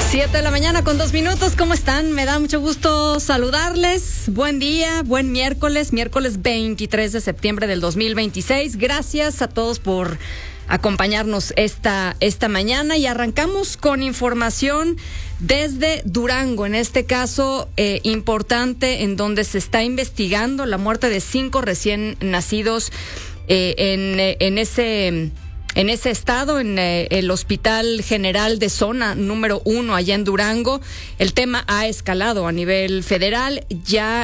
7:02 a.m. ¿Cómo están? Me da mucho gusto saludarles. Buen día, buen miércoles 23 de septiembre del 2026. Gracias a todos por acompañarnos esta mañana y arrancamos con información desde Durango, en este caso importante, en donde se está investigando la muerte de 5 recién nacidos en ese estado, en el Hospital General de Zona número 1 allá en Durango. El tema ha escalado a nivel federal. Ya